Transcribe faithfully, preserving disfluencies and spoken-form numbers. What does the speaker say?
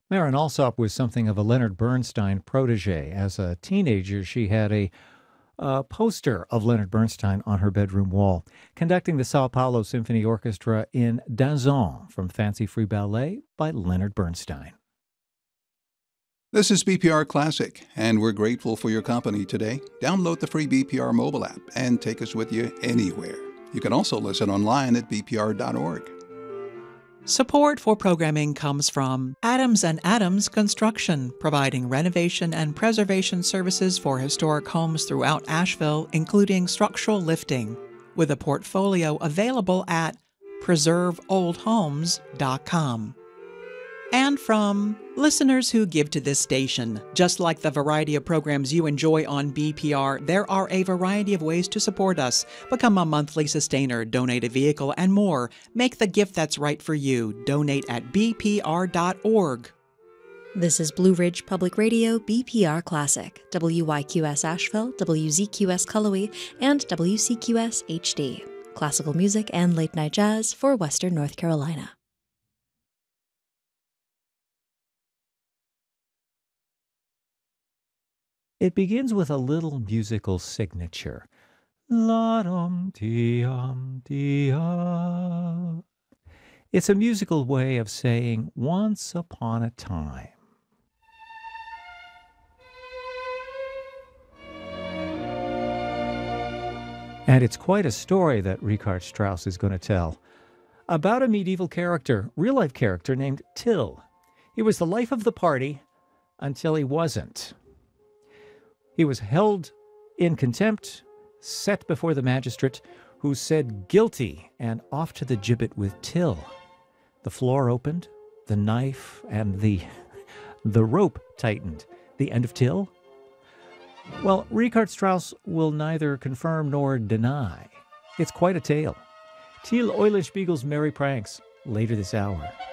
Marin Alsop was something of a Leonard Bernstein protege. As a teenager, she had a, a poster of Leonard Bernstein on her bedroom wall, conducting the Sao Paulo Symphony Orchestra in Danzon from Fancy Free Ballet by Leonard Bernstein. This is B P R Classic, and we're grateful for your company today. Download the free B P R mobile app and take us with you anywhere. You can also listen online at b p r dot org. Support for programming comes from Adams and Adams Construction, providing renovation and preservation services for historic homes throughout Asheville, including structural lifting, with a portfolio available at preserve old homes dot com. And from listeners who give to this station. Just like the variety of programs you enjoy on B P R, there are a variety of ways to support us. Become a monthly sustainer, donate a vehicle, and more. Make the gift that's right for you. Donate at b p r dot org. This is Blue Ridge Public Radio B P R Classic, W Y Q S Asheville, W Z Q S Cullowhee, and W C Q S H D. Classical music and late-night jazz for Western North Carolina. It begins with a little musical signature. La-dum-dee-um-dee-ah. It's a musical way of saying once upon a time. And it's quite a story that Richard Strauss is going to tell about a medieval character, real-life character named Till. He was the life of the party until he wasn't. He was held in contempt, set before the magistrate, who said guilty, and off to the gibbet with Till. The floor opened, the knife and the the rope tightened. The end of Till? Well, Richard Strauss will neither confirm nor deny. It's quite a tale. Till Eulenspiegel's Merry Pranks, later this hour.